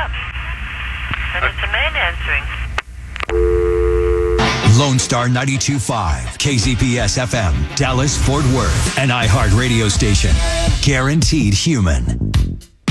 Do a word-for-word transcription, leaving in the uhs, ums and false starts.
up. And it's a man answering. Lone Star ninety-two point five, K Z P S F M, Dallas, Fort Worth, an iHeart radio station. Guaranteed human.